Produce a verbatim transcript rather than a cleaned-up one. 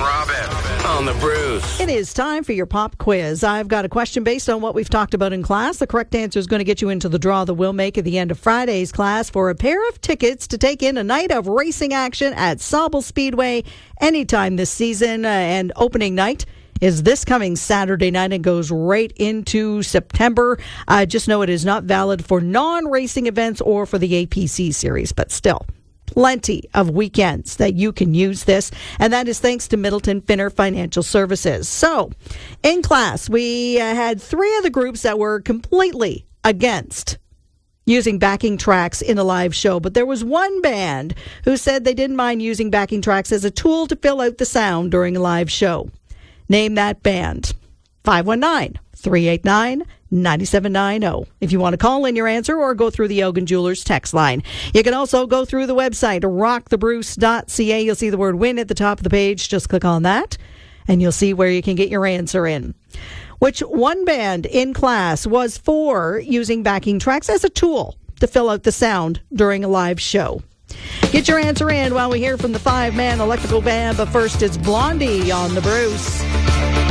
Robin on the Bruce. It is time for your pop quiz. I've got a question based on what we've talked about in class. The correct answer is going to get you into the draw that we'll make at the end of Friday's class for a pair of tickets to take in a night of racing action at Sauble Speedway anytime this season. Uh, and opening night is this coming Saturday night and goes right into September. Uh, just know it is not valid for non-racing events or for the A P C series, but still, plenty of weekends that you can use this, and that is thanks to Middleton Finner Financial Services. So, in class, we uh, had three of the groups that were completely against using backing tracks in a live show, but there was one band who said they didn't mind using backing tracks as a tool to fill out the sound during a live show. Name that band. five one nine, three eight nine, nine seven nine zero if you want to call in your answer or go through the Elgin Jewelers text line. You can also go through the website, rock the bruce dot c a. You'll see the word win at the top of the page. Just click on that, and you'll see where you can get your answer in. Which one band in class was for using backing tracks as a tool to fill out the sound during a live show? Get your answer in while we hear from the five-man electrical band, but first it's Blondie on the Bruce.